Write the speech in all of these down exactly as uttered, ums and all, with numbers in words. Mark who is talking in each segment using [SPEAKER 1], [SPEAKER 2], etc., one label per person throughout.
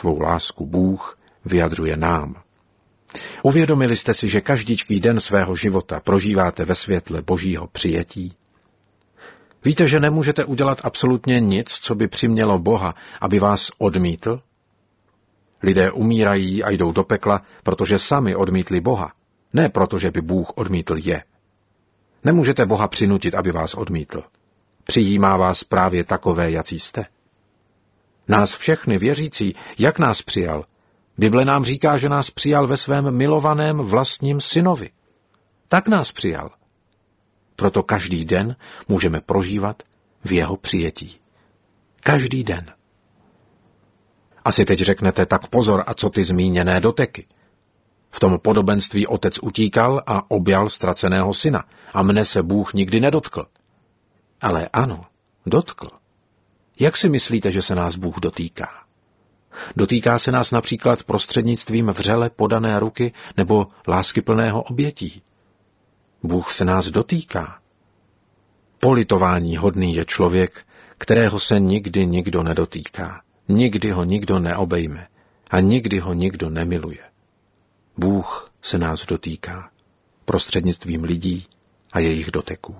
[SPEAKER 1] svou lásku Bůh vyjadřuje nám. Uvědomili jste si, že každičký den svého života prožíváte ve světle Božího přijetí? Víte, že nemůžete udělat absolutně nic, co by přimělo Boha, aby vás odmítl? Lidé umírají a jdou do pekla, protože sami odmítli Boha, ne proto, že by Bůh odmítl je. Nemůžete Boha přinutit, aby vás odmítl. Přijímá vás právě takové, jací jste. Nás všechny věřící, jak nás přijal? Bible nám říká, že nás přijal ve svém milovaném vlastním synovi. Tak nás přijal. Proto každý den můžeme prožívat v jeho přijetí. Každý den. Asi teď řeknete, tak pozor, a co ty zmíněné doteky? V tom podobenství otec utíkal a objal ztraceného syna a mne se Bůh nikdy nedotkl. Ale ano, dotkl. Jak si myslíte, že se nás Bůh dotýká? Dotýká se nás například prostřednictvím vřele podané ruky nebo láskyplného obětí. Bůh se nás dotýká. Politování hodný je člověk, kterého se nikdy nikdo nedotýká. Nikdy ho nikdo neobejme a nikdy ho nikdo nemiluje. Bůh se nás dotýká prostřednictvím lidí a jejich doteků.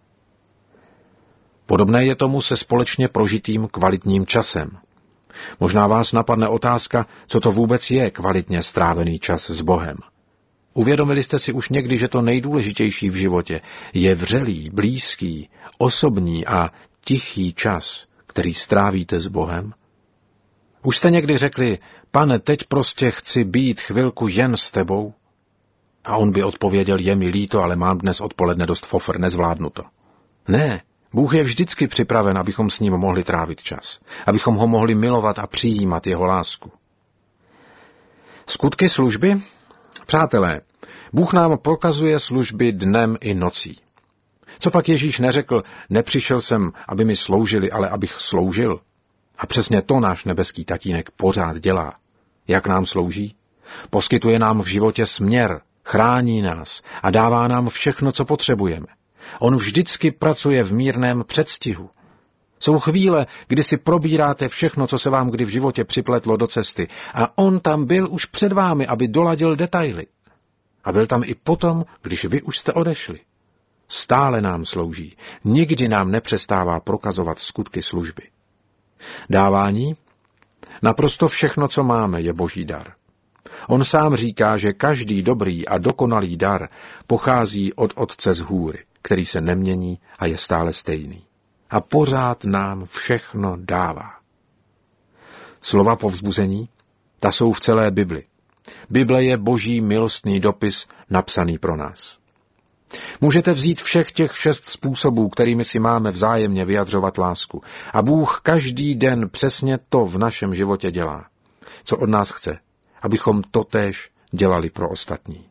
[SPEAKER 1] Podobné je tomu se společně prožitým kvalitním časem. Možná vás napadne otázka, co to vůbec je kvalitně strávený čas s Bohem. Uvědomili jste si už někdy, že to nejdůležitější v životě je vřelý, blízký, osobní a tichý čas, který strávíte s Bohem? Už jste někdy řekli, Pane, teď prostě chci být chvilku jen s tebou? A on by odpověděl, je mi líto, ale mám dnes odpoledne dost fofr, nezvládnu to. Ne, Bůh je vždycky připraven, abychom s ním mohli trávit čas, abychom ho mohli milovat a přijímat jeho lásku. Skutky služby? Přátelé, Bůh nám prokazuje služby dnem i nocí. Co pak Ježíš neřekl, nepřišel jsem, aby mi sloužili, ale abych sloužil? A přesně to náš nebeský tatínek pořád dělá. Jak nám slouží? Poskytuje nám v životě směr, chrání nás a dává nám všechno, co potřebujeme. On vždycky pracuje v mírném předstihu. Jsou chvíle, kdy si probíráte všechno, co se vám kdy v životě připletlo do cesty, a on tam byl už před vámi, aby doladil detaily. A byl tam i potom, když vy už jste odešli. Stále nám slouží, nikdy nám nepřestává prokazovat skutky služby. Dávání? Naprosto všechno, co máme, je Boží dar. On sám říká, že každý dobrý a dokonalý dar pochází od Otce z hůry, který se nemění a je stále stejný. A pořád nám všechno dává. Slova povzbuzení? Ta jsou v celé Bibli. Bible je Boží milostný dopis napsaný pro nás. Můžete vzít všech těch šest způsobů, kterými si máme vzájemně vyjadřovat lásku. A Bůh každý den přesně to v našem životě dělá. Co od nás chce, abychom totéž dělali pro ostatní.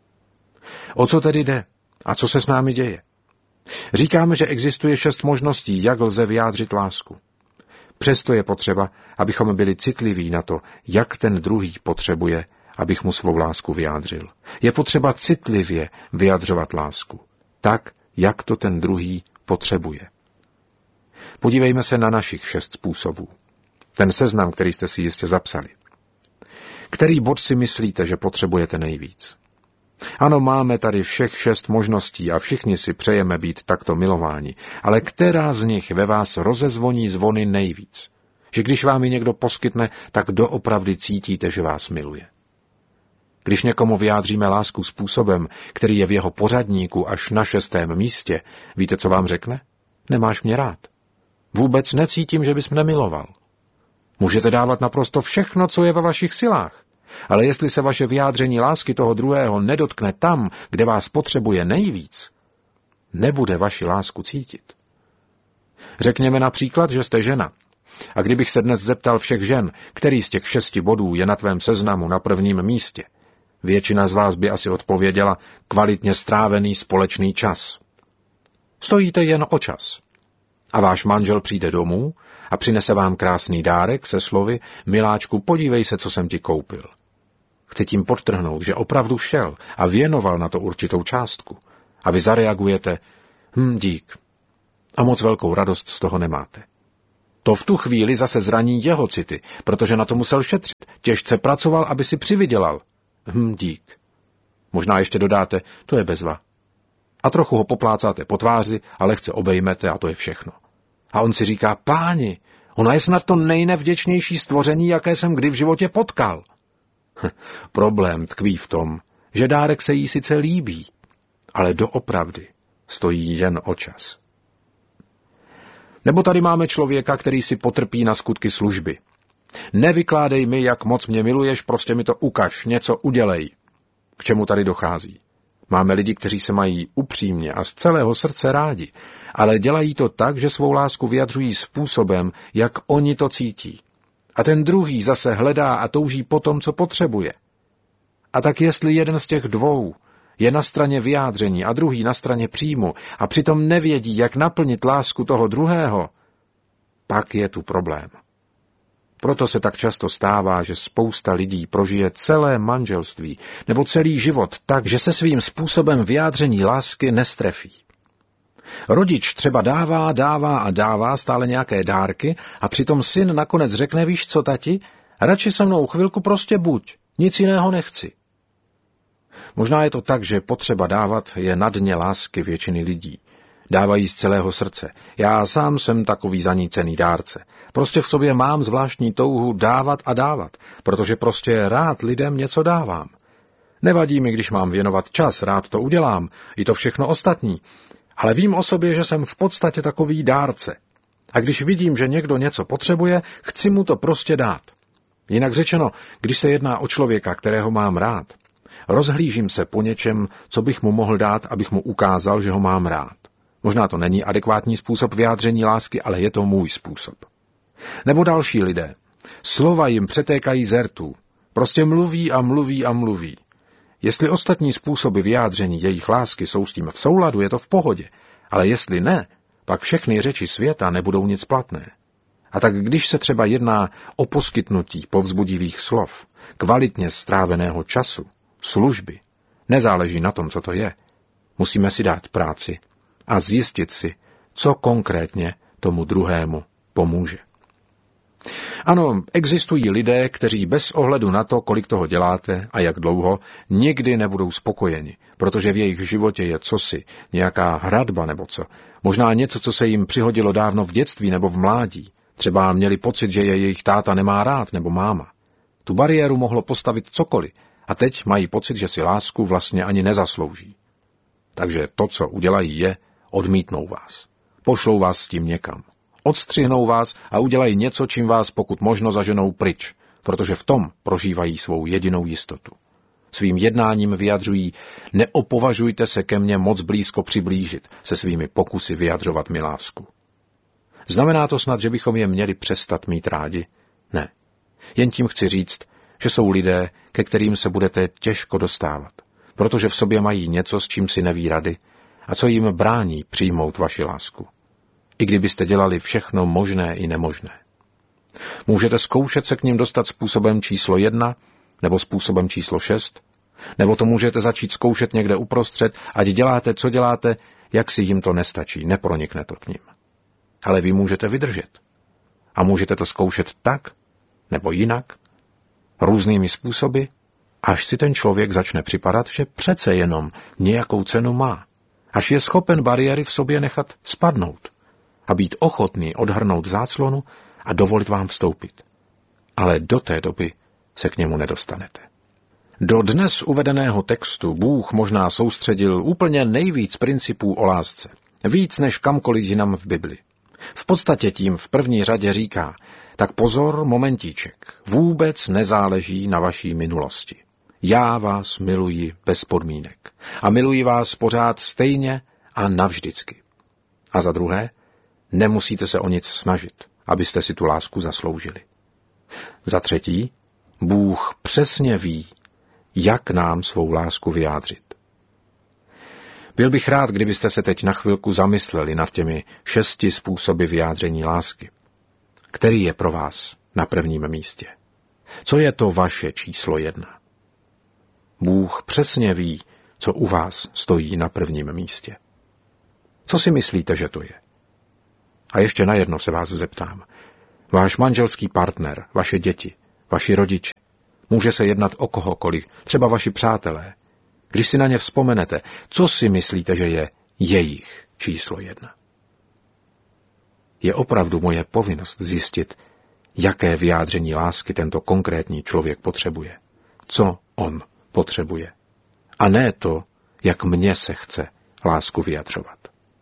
[SPEAKER 1] O co tedy jde? A co se s námi děje? Říkáme, že existuje šest možností, jak lze vyjádřit lásku. Přesto je potřeba, abychom byli citliví na to, jak ten druhý potřebuje, abych mu svou lásku vyjádřil. Je potřeba citlivě vyjadřovat lásku, tak, jak to ten druhý potřebuje. Podívejme se na našich šest způsobů. Ten seznam, který jste si jistě zapsali. Který bod si myslíte, že potřebujete nejvíc? Ano, máme tady všech šest možností a všichni si přejeme být takto milováni, ale která z nich ve vás rozezvoní zvony nejvíc? Že když vám ji někdo poskytne, tak doopravdy cítíte, že vás miluje. Když někomu vyjádříme lásku způsobem, který je v jeho pořadníku až na šestém místě, víte, co vám řekne? Nemáš mě rád. Vůbec necítím, že bys mne miloval. Můžete dávat naprosto všechno, co je ve vašich silách. Ale jestli se vaše vyjádření lásky toho druhého nedotkne tam, kde vás potřebuje nejvíc, nebude vaši lásku cítit. Řekněme například, že jste žena. A kdybych se dnes zeptal všech žen, který z těch šesti bodů je na tvém seznamu na prvním místě, většina z vás by asi odpověděla kvalitně strávený společný čas. Stojíte jen o čas. A váš manžel přijde domů a přinese vám krásný dárek se slovy, miláčku, podívej se, co jsem ti koupil. Chci tím podtrhnout, že opravdu šel a věnoval na to určitou částku. A vy zareagujete, hm, dík. A moc velkou radost z toho nemáte. To v tu chvíli zase zraní jeho city, protože na to musel šetřit. těžce pracoval, aby si přivydělal. Hm, dík. Možná ještě dodáte, to je bezva. A trochu ho poplácáte po tváři a lehce obejmete a to je všechno. A on si říká, páni, ona je snad to nejnevděčnější stvoření, jaké jsem kdy v životě potkal. Problém tkví v tom, že dárek se jí sice líbí, ale doopravdy stojí jen o čas. Nebo tady máme člověka, který si potrpí na skutky služby. Nevykládej mi, jak moc mě miluješ, prostě mi to ukaž, něco udělej. K čemu tady dochází? Máme lidi, kteří se mají upřímně a z celého srdce rádi, ale dělají to tak, že svou lásku vyjadřují způsobem, jak oni to cítí. A ten druhý zase hledá a touží po tom, co potřebuje. A tak jestli jeden z těch dvou je na straně vyjádření a druhý na straně příjmu a přitom nevědí, jak naplnit lásku toho druhého, pak je tu problém. Proto se tak často stává, že spousta lidí prožije celé manželství nebo celý život tak, že se svým způsobem vyjádření lásky nestrefí. Rodič třeba dává, dává a dává stále nějaké dárky a přitom syn nakonec řekne, víš co, tati, radši se mnou chvilku prostě buď, nic jiného nechci. Možná je to tak, že potřeba dávat je na dně lásky většiny lidí. Dávají z celého srdce. Já sám jsem takový zanícený dárce. Prostě v sobě mám zvláštní touhu dávat a dávat, protože prostě rád lidem něco dávám. Nevadí mi, když mám věnovat čas, rád to udělám, i to všechno ostatní. Ale vím o sobě, že jsem v podstatě takový dárce. A když vidím, že někdo něco potřebuje, chci mu to prostě dát. Jinak řečeno, když se jedná o člověka, kterého mám rád, rozhlížím se po něčem, co bych mu mohl dát, abych mu ukázal, že ho mám rád. Možná to není adekvátní způsob vyjádření lásky, ale je to můj způsob. Nebo další lidé. Slova jim přetékají z rtů. Prostě mluví a mluví a mluví. Jestli ostatní způsoby vyjádření jejich lásky jsou s tím v souladu, je to v pohodě. Ale jestli ne, pak všechny řeči světa nebudou nic platné. A tak když se třeba jedná o poskytnutí povzbudivých slov, kvalitně stráveného času, služby, nezáleží na tom, co to je. Musíme si dát práci a zjistit si, co konkrétně tomu druhému pomůže. Ano, existují lidé, kteří bez ohledu na to, kolik toho děláte a jak dlouho, nikdy nebudou spokojeni, protože v jejich životě je cosi, nějaká hradba nebo co, možná něco, co se jim přihodilo dávno v dětství nebo v mládí. Třeba měli pocit, že je jejich táta nemá rád nebo máma. Tu bariéru mohlo postavit cokoliv a teď mají pocit, že si lásku vlastně ani nezaslouží. Takže to, co udělají, je odmítnou vás. Pošlou vás s tím někam. Odstřihnou vás a udělají něco, čím vás pokud možno zaženou pryč, protože v tom prožívají svou jedinou jistotu. Svým jednáním vyjadřují, neopovažujte se ke mně moc blízko přiblížit se svými pokusy vyjadřovat mi lásku. Znamená to snad, že bychom je měli přestat mít rádi? Ne. Jen tím chci říct, že jsou lidé, ke kterým se budete těžko dostávat, protože v sobě mají něco, s čím si neví rady a co jim brání přijmout vaši lásku. I kdybyste dělali všechno možné i nemožné. Můžete zkoušet se k nim dostat způsobem číslo jedna nebo způsobem číslo šest, nebo to můžete začít zkoušet někde uprostřed, ať děláte, co děláte, jak si jim to nestačí, nepronikne to k nim. Ale vy můžete vydržet. A můžete to zkoušet tak, nebo jinak, různými způsoby, až si ten člověk začne připadat, že přece jenom nějakou cenu má. Až je schopen bariéry v sobě nechat spadnout a být ochotný odhrnout záclonu a dovolit vám vstoupit. Ale do té doby se k němu nedostanete. Do dnes uvedeného textu Bůh možná soustředil úplně nejvíc principů o lásce. Víc než kamkoliv jinam v Bibli. V podstatě tím v první řadě říká, tak pozor, momentíček, vůbec nezáleží na vaší minulosti. Já vás miluji bez podmínek a miluji vás pořád stejně a navždycky. A za druhé, nemusíte se o nic snažit, abyste si tu lásku zasloužili. Za třetí, Bůh přesně ví, jak nám svou lásku vyjádřit. Byl bych rád, kdybyste se teď na chvilku zamysleli nad těmi šesti způsoby vyjádření lásky. Který je pro vás na prvním místě? Co je to vaše číslo jedna? Bůh přesně ví, co u vás stojí na prvním místě. Co si myslíte, že to je? A ještě na jedno se vás zeptám. Váš manželský partner, vaše děti, vaši rodiče, Může se jednat o kohokoliv, třeba vaši přátelé. Když si na ně vzpomenete, co si myslíte, že je jejich číslo jedna? Je opravdu moje povinnost zjistit, jaké vyjádření lásky tento konkrétní člověk potřebuje. Co on potřebuje. A ne to, jak mně se chce lásku vyjadřovat.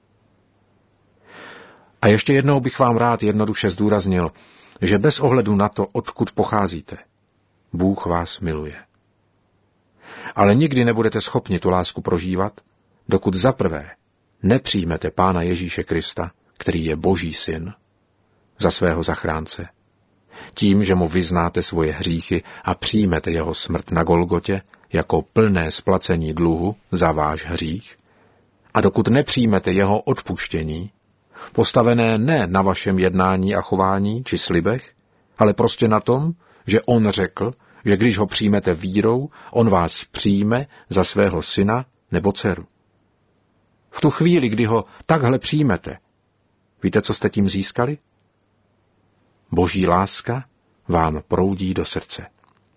[SPEAKER 1] A ještě jednou bych vám rád jednoduše zdůraznil, že bez ohledu na to, odkud pocházíte, Bůh vás miluje. Ale nikdy nebudete schopni tu lásku prožívat, dokud zaprvé nepřijmete Pána Ježíše Krista, který je Boží syn, za svého zachránce. Tím, že mu vyznáte svoje hříchy a přijmete jeho smrt na Golgotě jako plné splacení dluhu za váš hřích, a dokud nepřijmete jeho odpuštění, postavené ne na vašem jednání a chování či slibech, ale prostě na tom, že on řekl, že když ho přijmete vírou, on vás přijme za svého syna nebo dceru. V tu chvíli, kdy ho takhle přijmete, víte, co jste tím získali? Boží láska vám proudí do srdce.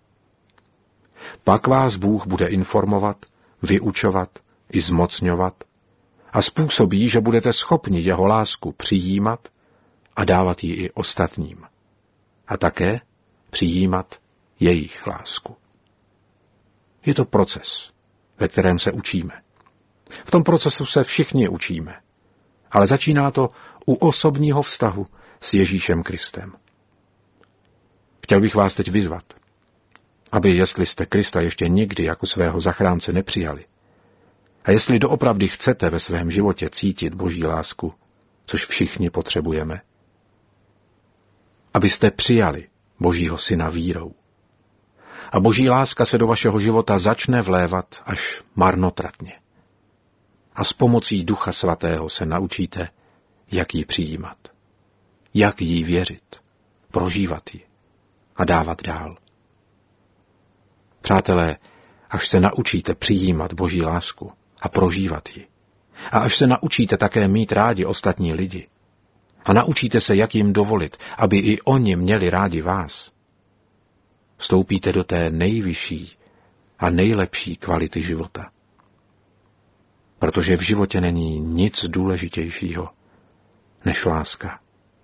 [SPEAKER 1] Pak vás Bůh bude informovat, vyučovat i zmocňovat a způsobí, že budete schopni jeho lásku přijímat a dávat ji i ostatním. A také přijímat jejich lásku. Je to proces, ve kterém se učíme. V tom procesu se všichni učíme, ale začíná to u osobního vztahu s Ježíšem Kristem. Chtěl bych vás teď vyzvat, aby, jestli jste Krista ještě nikdy jako svého zachránce nepřijali, a jestli doopravdy chcete ve svém životě cítit Boží lásku, což všichni potřebujeme, abyste přijali Božího syna vírou. A Boží láska se do vašeho života začne vlévat až marnotratně. A s pomocí Ducha Svatého se naučíte, jak ji přijímat, jak jí věřit, prožívat ji a dávat dál. Přátelé, až se naučíte přijímat Boží lásku a prožívat ji, a až se naučíte také mít rádi ostatní lidi, a naučíte se, jak jim dovolit, aby i oni měli rádi vás, vstoupíte do té nejvyšší a nejlepší kvality života. Protože v životě není nic důležitějšího než láska.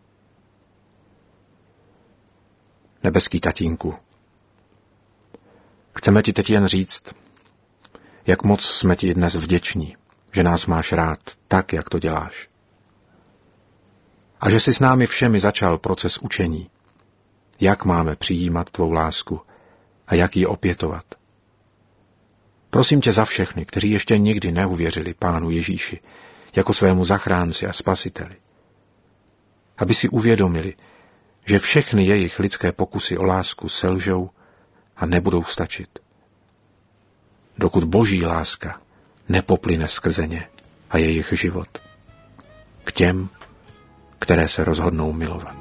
[SPEAKER 1] Nebeský tatínku, chceme ti teď jen říct, jak moc jsme ti dnes vděční, že nás máš rád tak, jak to děláš. A že jsi s námi všemi začal proces učení, jak máme přijímat tvou lásku a jak ji opětovat. Prosím tě za všechny, kteří ještě nikdy neuvěřili Pánu Ježíši jako svému zachránci a spasiteli, aby si uvědomili, že všechny jejich lidské pokusy o lásku selžou a nebudou stačit, dokud Boží láska nepoplyne skrze ně a jejich život k těm, které se rozhodnou milovat.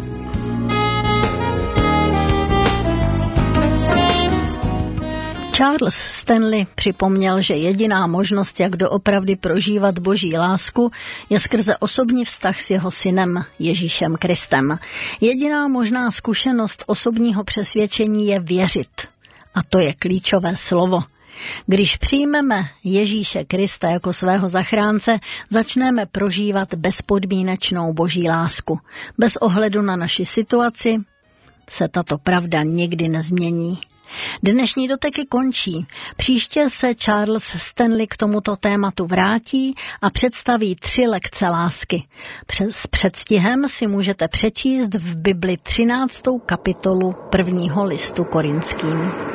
[SPEAKER 2] Charles Stanley připomněl, že jediná možnost, jak doopravdy prožívat Boží lásku, je skrze osobní vztah s jeho synem Ježíšem Kristem. Jediná možná zkušenost osobního přesvědčení je věřit. A to je klíčové slovo. Když přijmeme Ježíše Krista jako svého zachránce, začneme prožívat bezpodmínečnou Boží lásku. Bez ohledu na naši situaci se tato pravda nikdy nezmění. Dnešní doteky končí. Příště se Charles Stanley k tomuto tématu vrátí a představí tři lekce lásky. S předstihem si můžete přečíst v Bibli třináctou kapitolu prvního listu Korinským.